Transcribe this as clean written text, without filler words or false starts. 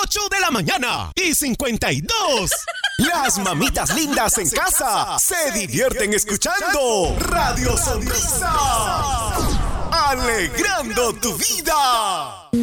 8 de la mañana y 52. Las mamitas lindas en casa se divierten escuchando Radio Sonrisa. Alegrando tu vida.